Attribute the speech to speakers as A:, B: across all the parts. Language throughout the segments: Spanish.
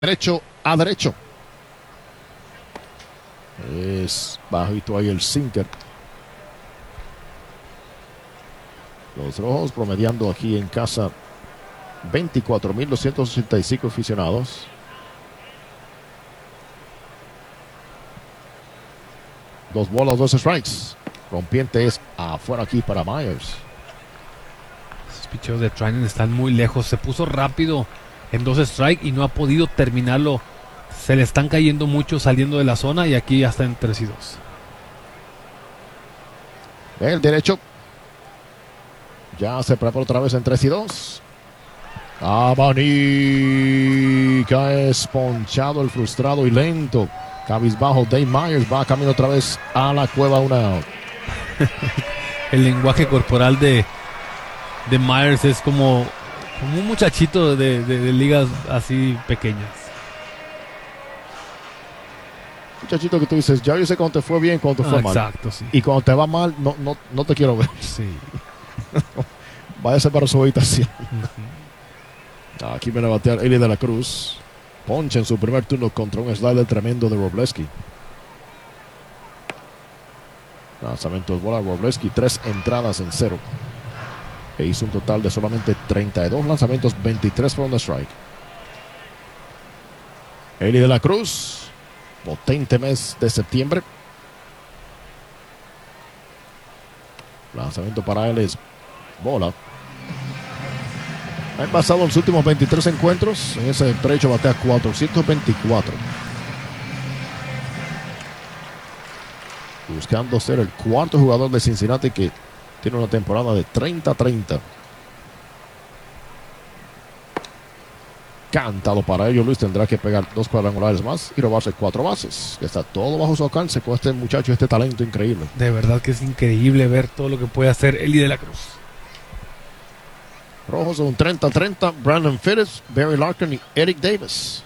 A: Derecho a derecho. Es bajito ahí el sinker. Los rojos promediando aquí en casa 24,285 aficionados. Dos bolas, dos strikes. Rompiente es afuera aquí para Myers.
B: Esos picheos de Treinen están muy lejos. Se puso rápido en dos strikes y no ha podido terminarlo. Se le están cayendo mucho saliendo de la zona y aquí ya está en 3-2.
A: El derecho. Ya se prepara otra vez en 3-2. Abanica es ponchado el frustrado y lento. Cabizbajo, Dave Myers va camino otra vez a la cueva, una out.
B: El lenguaje corporal de Myers es como un muchachito de ligas así pequeñas.
A: Muchachito que tú dices, ya yo sé cuando te fue bien, cuando te fue mal.
B: Exacto, sí.
A: Y cuando te va mal, no te quiero ver.
B: Sí.
A: Váyase para su habitación. Aquí viene a batear Eli de la Cruz. Ponche en su primer turno contra un slider tremendo de Wroblewski. Lanzamiento de bola, Wroblewski, 3 entradas en 0. E hizo un total de solamente 32 lanzamientos, 23 fueron de strike. Eli de la Cruz. Potente mes de septiembre. Lanzamiento para él es bola. Han pasado los últimos 23 encuentros. En ese trecho batea 424. Buscando ser el cuarto jugador de Cincinnati que tiene una temporada de 30-30. Cantado para ello, Luis tendrá que pegar 2 cuadrangulares más y robarse 4 bases. Está todo bajo su alcance con este muchacho, este talento increíble.
B: De verdad que es increíble ver todo lo que puede hacer Eli de la Cruz.
A: Rojos de un 30-30. Brandon Phillips, Barry Larkin y Eric Davis.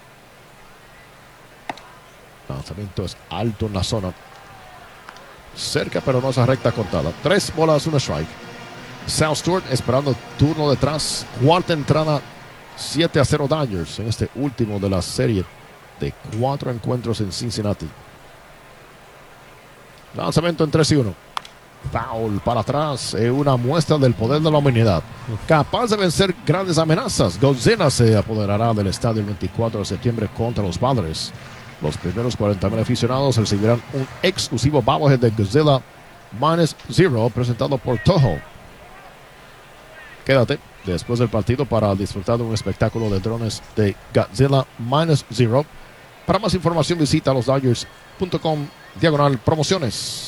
A: Lanzamiento es alto en la zona. Cerca, pero no esa recta cortada. 3 bolas, 1 strike. Sal Stewart esperando turno detrás. Cuarta entrada, 7-0 Dodgers en este último de la serie de 4 encuentros en Cincinnati. Lanzamiento en 3-1. Foul para atrás. Una muestra del poder de la humanidad. Capaz de vencer grandes amenazas. Godzilla se apoderará del estadio el 24 de septiembre contra los Padres. Los primeros 40,000 aficionados recibirán un exclusivo bobblehead de Godzilla -0 presentado por Toho. Quédate después del partido para disfrutar de un espectáculo de drones de Godzilla -0. Para más información visita losdodgers.com/promociones.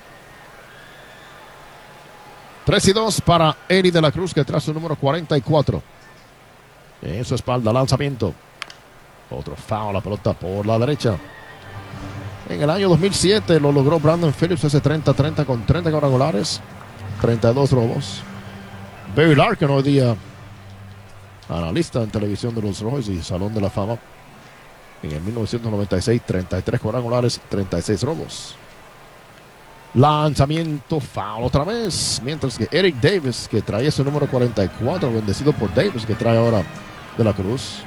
A: 3-2 para Eli de la Cruz, que trae su número 44. En su espalda, lanzamiento. Otro foul, la pelota por la derecha. En el año 2007 lo logró Brandon Phillips, ese 30-30 con 30 cuadrangulares, 32 robos. Barry Larkin, hoy día analista en televisión de los Rojos y Salón de la Fama. En el 1996, 33 cuadrangulares, 36 robos. Lanzamiento, foul otra vez. Mientras que Eric Davis, que trae su número 44, bendecido por Davis, que trae ahora de la Cruz.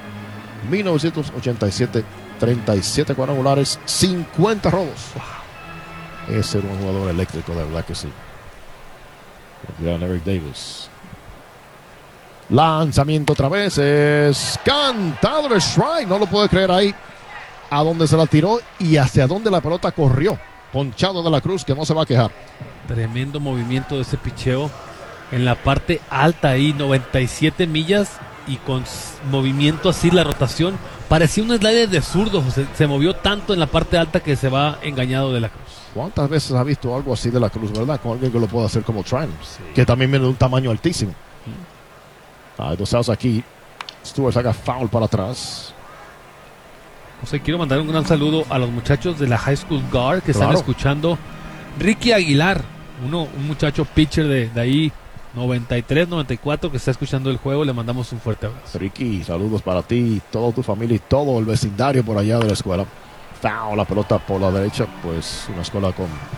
A: 1987, 37 cuadrangulares, 50 robos. Wow. Ese era un jugador eléctrico, de verdad que sí. El gran Eric Davis. Lanzamiento otra vez. Es cantado el strike. No lo puede creer ahí. A dónde se la tiró y hacia dónde la pelota corrió. Ponchado de la Cruz, que no se va a quejar.
B: Tremendo movimiento de ese picheo en la parte alta ahí, 97 millas y con movimiento así la rotación. Parecía un slider de zurdo, se movió tanto en la parte alta que se va engañado de la Cruz.
A: ¿Cuántas veces ha visto algo así de la Cruz, verdad? Con alguien que lo pueda hacer como Treinen, sí, que también viene de un tamaño altísimo. Hay 2 outs aquí. Stewart saca foul para atrás.
B: José, quiero mandar un gran saludo a los muchachos de la High School Guard que están escuchando. Ricky Aguilar, un muchacho pitcher de ahí, 93, 94, que está escuchando el juego. Le mandamos un fuerte abrazo.
A: Ricky, saludos para ti, toda tu familia y todo el vecindario por allá de la escuela. Foul, la pelota por la derecha, pues una escuela con